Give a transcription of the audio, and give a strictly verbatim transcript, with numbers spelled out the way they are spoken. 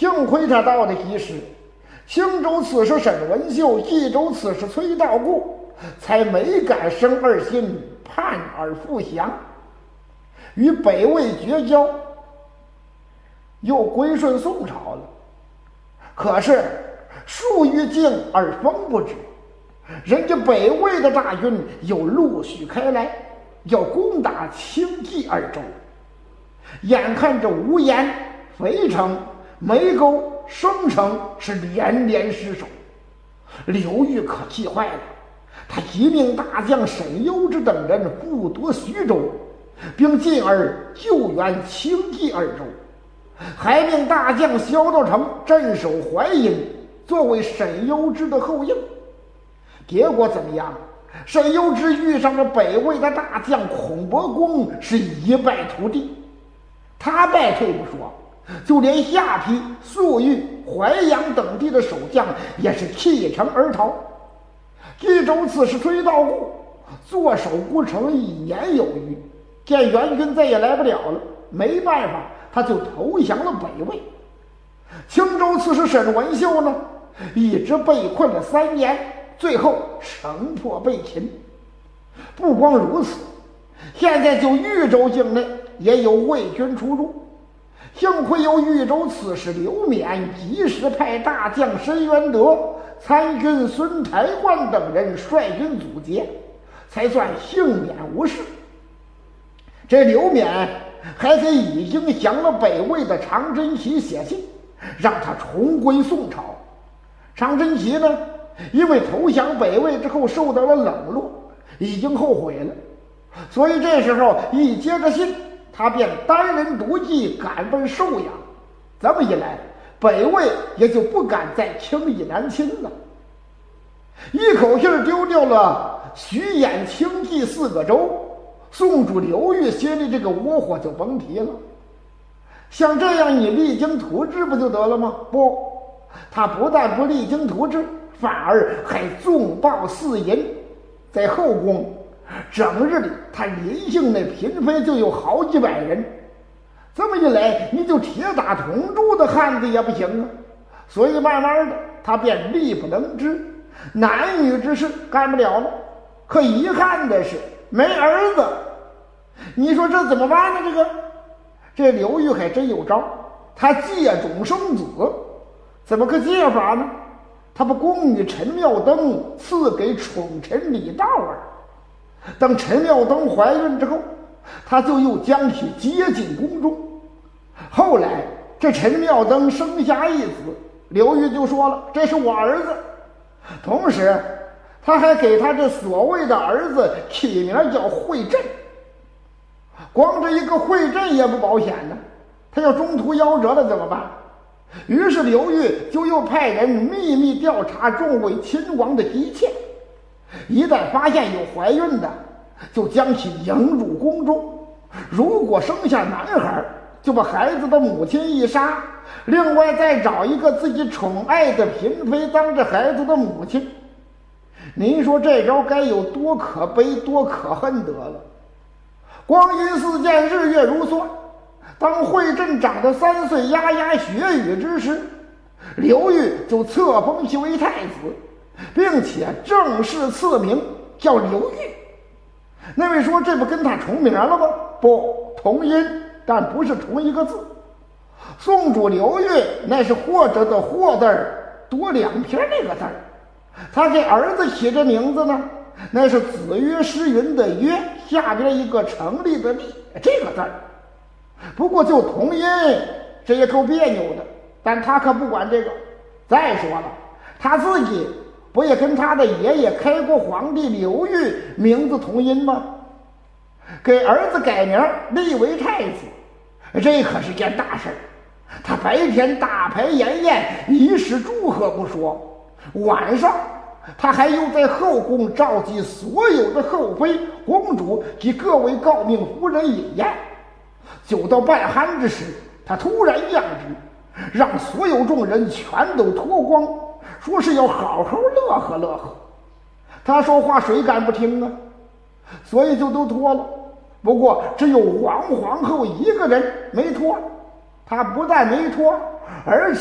幸亏他到的及时，青州刺史沈文秀、冀州刺史崔道固才没敢生二心，叛而复降，与北魏绝交，又归顺宋朝了。可是树欲静而风不止，人家北魏的大军又陆续开来，要攻打青冀二州。眼看着无盐、肥城、梅沟、升城是连连失守，刘裕可气坏了，他急命大将沈攸之等人复夺徐州，并进而救援青冀二州，还命大将萧道成镇守淮阴，作为沈攸之的后应。结果怎么样？沈攸之遇上了北魏的大将孔伯公，是一败涂地。他败退不说，就连下邳、粟裕、淮阳等地的守将也是弃城而逃。冀州刺史崔道固坐守孤城一年有余，见援军再也来不了了，没办法，他就投降了北魏。青州刺史沈文秀呢，一直被困了三年，最后城破被擒。不光如此，现在就豫州境内也有魏军出入，幸亏有豫州刺史刘勉及时派大将申元德、参军孙台焕等人率军阻截，才算幸免无事。这刘勉还给已经降了北魏的常真齐写信，让他重归宋朝。常真齐呢，因为投降北魏之后受到了冷落，已经后悔了，所以这时候一接着信，他便单人独骑赶奔寿阳。这么一来，北魏也就不敢再轻易南侵了。一口气丢掉了徐兖青冀四个州，宋主刘裕心里这个窝火就甭提了。像这样你励精图治不就得了吗？不，他不但不励精图治，反而还纵暴肆淫。在后宫整日里，他临幸那嫔妃就有好几百人，这么一来，你就铁打铜铸的汉子也不行啊。所以慢慢的，他便力不能支，男女之事干不了了。可遗憾的是没儿子，你说这怎么办呢？这个这刘裕还真有招，他借种生子。怎么个借法呢？他把宫女陈妙登赐给宠臣李道儿，等陈妙登怀孕之后，他就又将其接进宫中。后来这陈妙登生下一子，刘裕就说了，这是我儿子。同时他还给他这所谓的儿子起名叫惠振。光这一个惠振也不保险呢，他要中途夭折了怎么办？于是刘裕就又派人秘密调查众位亲王的姬妾，一旦发现有怀孕的，就将其迎入宫中。如果生下男孩，就把孩子的母亲一杀，另外再找一个自己宠爱的嫔妃当这孩子的母亲。您说这招该有多可悲多可恨得了。光阴似箭，日月如梭，当惠振长得三岁牙牙学语之时，刘裕就册封其为太子，并且正式赐名叫刘裕。那位说这不跟他重名了吗？不，同音，但不是同一个字。宋主刘裕那是或者的或字多两撇那个字儿，他给儿子起这名字呢，那是子曰诗云的曰下边一个成立的立这个字儿。不过就同音，这也够别扭的，但他可不管这个。再说了，他自己不也跟他的爷爷开国皇帝刘裕名字同音吗？给儿子改名立为太子，这可是件大事儿。他白天大排筵宴，仪式祝贺不说，晚上他还又在后宫召集所有的后妃、公主及各位诰命夫人饮宴。酒到半酣之时，他突然降旨，让所有众人全都脱光，说是要好好乐呵乐呵。他说话谁敢不听啊？所以就都脱了。不过只有王皇后一个人没脱，她不但没脱，而且